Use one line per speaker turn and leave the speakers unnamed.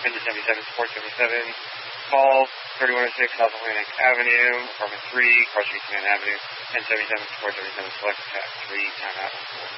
Engine 77, Support 77. Call 3106 South Atlantic Avenue, Apartment 3, Cross Street, Savannah Avenue. 1077, Support 77, Select Attack 3, timeout.